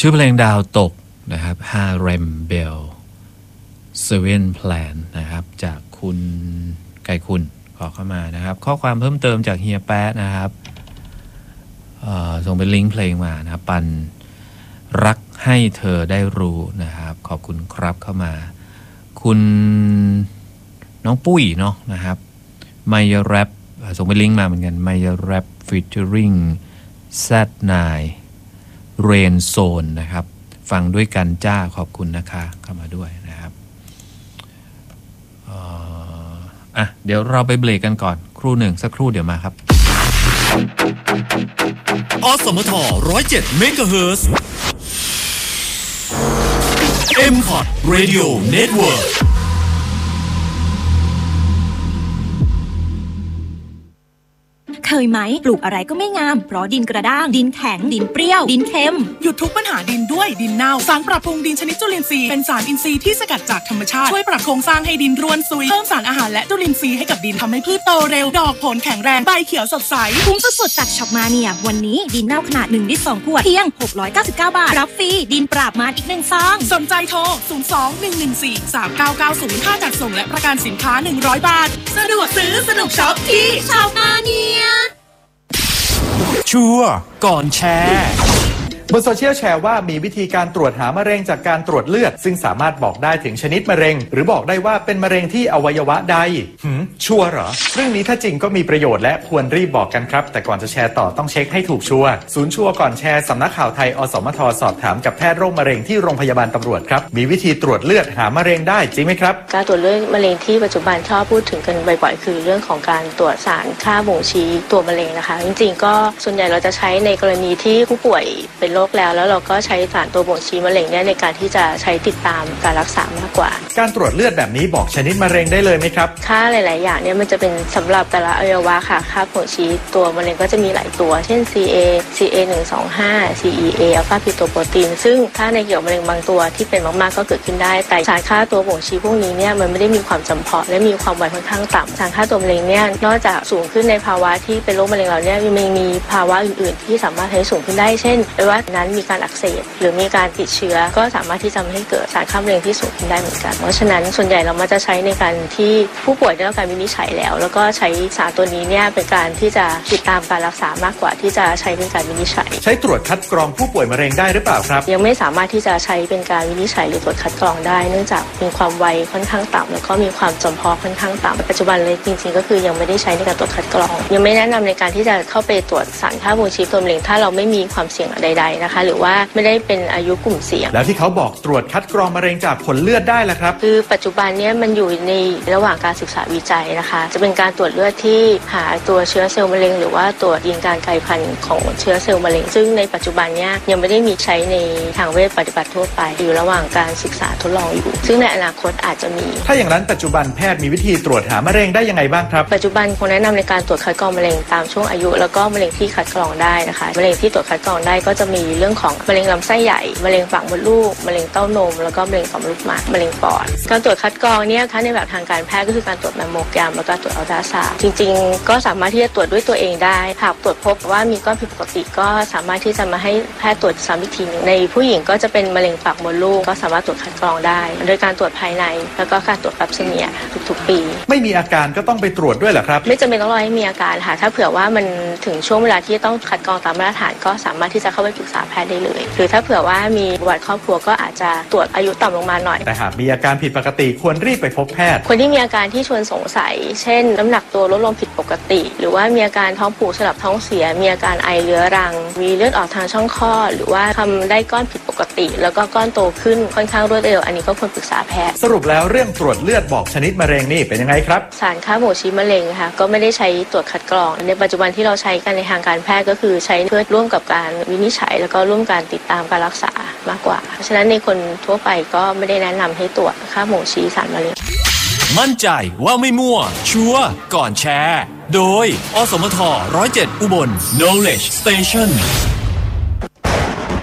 ชื่อเพลงดาวตกนะครับ Harem Bell Seven Plan นะครับจากคุณไก่คุณขอเข้ามานะครับข้อความเพิ่มเติมจากเฮียแป๊ะนะครับส่งเป็นลิงก์เพลงมานะครับปันรักให้เธอได้รู้นะครับขอบคุณครับเข้ามาคุณน้องปุ้ยเนาะนะครับไมยแรปส่งเป็นลิงก์มาเหมือนกันไมยแรป featuring Z9 Rain Zone นะครับฟังด้วยกันจ้าขอบคุณนะคะเข้ามาด้วยนะครับเดี๋ยวเราไปเบรกกันก่อนครู่หนึ่งสักครู่เดี๋ยวมาครับอสมท107 เมกะเฮิรตซ์ M-Pod Radio Network เคยไหมปลูกอะไรก็ไม่งามเพราะดินกระด้างดินแข็งดินเปรี้ยวดินเค็มหยุดทุกปัญหาดินด้วยดินเน่าสารปรับปรุงดินชนิดจุลินทรีย์เป็นสารอินทรีย์ที่สกัดจากธรรมชาติช่วยปรับโครงสร้างให้ดินร่วนซุยเพิ่มสารอาหารและจุลินทรีย์ให้กับดินทำให้พืชโตเร็วดอกผลแข็งแรงใบเขียวสดใสคุ้มสุดๆจากช็อปมาเนียวันนี้ดินเน่าขนาด1 ลิตร 2 ขวดเพียง699 บาทรับฟรีดินปราบมารอีก1 ซองสนใจโทร02-114-3990ค่าจัดส่งและประกันสินค้า100 บาทสะดวกซื้อสนุกช็อปที่ช็อปมาเนียชัวร์ก่อนแชร์บนโซเชียลแชร์ว่ามีวิธีการตรวจหามะเร็งจากการตรวจเลือดซึ่งสามารถบอกได้ถึงชนิดมะเร็งหรือบอกได้ว่าเป็นมะเร็งที่อวัยวะใดชัวร์เหรอเรื่องนี้ถ้าจริงก็มีประโยชน์และควรรีบบอกกันครับแต่ก่อนจะแชร์ต่อต้องเช็คให้ถูกชัวร์ศูนย์ชัวร์ก่อนแชร์สำนักข่าวไทยอสมทสอบถามกับแพทย์โรคมะเร็งที่โรงพยาบาลตำรวจครับมีวิธีตรวจเลือดหามะเร็งได้จริงไหมครับการตรวจเลือดมะเร็งที่ปัจจุบันชอบพูดถึงกันบ่อยๆคือเรื่องของการตรวจสารค่าบ่งชี้ตัวมะเร็งนะคะจริงๆก็ส่วนใหญ่เราจะใช้ในกรณีที่ผู้ป่วยเป็นโรคแล้วเราก็ใช้สารตัวบ่งชี้มะเร็งเนี่ยในการที่จะใช้ติดตามการรักษามากกว่าการตรวจเลือดแบบนี้บอกชนิดมะเร็งได้เลยไหมครับค่าหลายๆอย่างเนี่ยมันจะเป็นสำหรับแต่ละอวัยวะค่ะค่าบ่งชี้ตัวมะเร็งก็จะมีหลายตัวเช่น CA125 CEA อัลฟาพิโตโปรตีนซึ่งถ้าในเกี่ยวกับมะเร็งบางตัวที่เป็นมากๆก็เกิดขึ้นได้แต่สารค่าตัวบ่งชี้พวกนี้เนี่ยมันไม่ได้มีความจำเพาะและมีความไวค่อนข้างต่ำสารค่าตัวมะเร็งเนี่ยนอกจากสูงขึ้นในภาวะที่เป็นโรคมะเร็งแล้วเนี่ยยังมีภาวะอื่นๆที่สามารถให้สูงขึ้นได้เช่นอวัยวะนั้นมีการอักเสบหรือมีการติดเชื้อก็สามารถที่จะทำให้เกิดสารค่ามะเร็งที่สูงขึ้นได้เหมือนกันเพราะฉะนั้นส่วนใหญ่เรามักจะใช้ในการที่ผู้ป่วยได้รับการวินิจฉัยแล้วก็ใช้สารตัวนี้เนี่ยเป็นการที่จะติดตามการรักษามากกว่าที่จะใช้เป็นการวินิจฉัยใช้ตรวจคัดกรองผู้ป่วยมะเร็งได้หรือเปล่าครับยังไม่สามารถที่จะใช้เป็นการวินิจฉัยหรือตรวจคัดกรองได้เนื่องจากมีความไวค่อนข้างต่ำแล้วก็มีความจำเพาะค่อนข้างต่ำปัจจุบันเลยจริงๆก็คือยังไม่ได้ใช้ในการตรวจคัดกรองยังไม่แนะนำในการที่จะเข้าไปตรวจสารค่าบ่งชี้ตัวมะเร็งถ้าเราไม่มีความเสี่ยงใดๆนะคะหรือว่าไม่ได้เป็นอายุกลุ่มเสี่ยงแล้วที่เขาบอกตรวจคัดกรองมะเร็งจากผลเลือดได้ล่ะครับคือปัจจุบันนี้มันอยู่ในระหว่างการศึกษาวิจัยนะคะจะเป็นการตรวจเลือดที่หาตัวเชื้อเซลล์มะเร็งหรือว่าตรวจยีนการกลายพันธุ์ของเชื้อเซลล์มะเร็งซึ่งในปัจจุบันนี้ยังไม่ได้มีใช้ในทางเวชปฏิบัติทั่วไปอยู่ระหว่างการศึกษาทดลองอยู่ซึ่งในอนาคตอาจจะมีถ้าอย่างนั้นปัจจุบันแพทย์มีวิธีตรวจหามะเร็งได้ยังไงบ้างครับปัจจุบันคงแนะนำในการตรวจคัดกรองมะเร็งตามช่วงอายุแล้วก็มะเร็งที่คัดกรองได้นะคะมะเร็งที่ตรวจคัดกรองได้ก็จะมีเรื่องของมะเร็งลำไส้ใหญ่มะเร็งปากมดลูกมะเร็งเต้านมแล้วก็มะเร็งต่อมลูกหมากมะเร็งปอดการตรวจคัดกรองเนี่ยถ้าในแบบทางการแพทย์ก็คือการตรวจแมมโมแกรมแล้วก็ตรวจอัลตราซาวด์จริงๆก็สามารถที่จะตรวจด้วยตัวเองได้หากตรวจพบว่ามีก้อนผิดปกติก็สามารถที่จะมาให้แพทย์ตรวจซ้ำอีกทีนึงในผู้หญิงก็จะเป็นมะเร็งปากมดลูกก็สามารถตรวจคัดกรองได้โดยการตรวจภายในแล้วก็การตรวจแปปซิเมียทุกๆปีไม่มีอาการก็ต้องไปตรวจด้วยเหรอครับไม่จำเป็นต้องรอให้มีอาการค่ะถ้าเผื่อว่ามันถึงช่วงเวลาที่ต้องคัดกรองตามมาตรฐานก็สามารถที่จะเข้าไปปรึกษาแพทย์ได้เลยหรือถ้าเผื่อว่ามีประวัติครอบครัวก็อาจจะตรวจอายุต่ำลงมาหน่อยแต่หากมีอาการผิดปกติควรรีบไปพบแพทย์คนที่มีอาการที่ชวนสงสัยเช่นน้ำหนักตัวลดลงผิดปกติหรือว่ามีอาการท้องผูกสลับท้องเสียมีอาการไอเรื้อรังมีเลือดออกทางช่องคลอดหรือว่าทำได้ก้อนผิดปกติแล้วก็ก้อนโตขึ้นค่อนข้างรวดเร็วอันนี้ก็ควรปรึกษาแพทย์สรุปแล้วเรื่องตรวจเลือดบอกชนิดมะเร็งนี่เป็นยังไงครับสารค่าบ่งชี้มะเร็งค่ะก็ไม่ได้ใช้ตรวจคัดกรองในปัจจุบันที่เราใช้กันในทางการแพทย์ก็คือใช้เพื่อร่วมกับการวินิจฉัยแล้วก็ร่วมการติดตามการรักษามากกว่าเพราะฉะนั้นในคนทั่วไปก็ไม่ได้แนะนำให้ตรวจค่าบ่งชี้สารมะเร็งมั่นใจว่าไม่มั่วชัวร์ก่อนแชร์โดยอสมท107อุบล Knowledge Station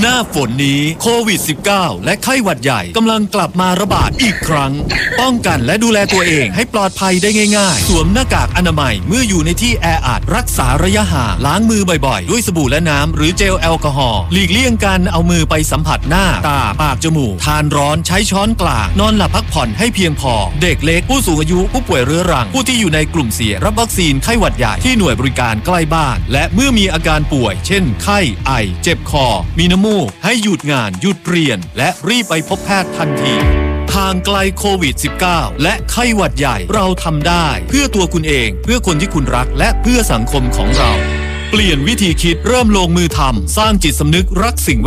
หน้าฝนนี้โควิด -19 และไข้หวัดใหญ่กำลังกลับมาระบาดอีกครั้งป้องกันและดูแลตัวเองให้ปลอดภัยได้ง่ายๆสวมหน้ากากอนามัยเมื่ออยู่ในที่แออัดรักษาระยะห่างล้างมือบ่อยๆด้วยสบู่และน้ำหรือเจลแอลกอฮอล์หลีกเลี่ยงการเอามือไปสัมผัสหน้าตาปากจมูกทานร้อนใช้ช้อนกลางนอนหลับพักผ่อนให้เพียงพอเด็กเล็กผู้สูงอายุผู้ป่วยเรื้อรังผู้ที่อยู่ในกลุ่มเสี่ยงรับวัคซีนไข้หวัดใหญ่ที่หน่วยบริการใกล้บ้านและเมื่อมีอาการป่วยเช่นไข้ไอเจ็บคอมีน้ำมูกให้หยุดงานหยุดเรียนและรีบไปพบแพทย์ทันทีห่างไกลโควิด -19 และไข้หวัดใหญ่เราทำได้เพื่อตัวคุณเองเพื่อคนที่คุณรักและเพื่อสังคมของเราเปลี่ยนวิธีคิดเริ่มลงมือทำสร้างจิตสำนึกรักสิ่ง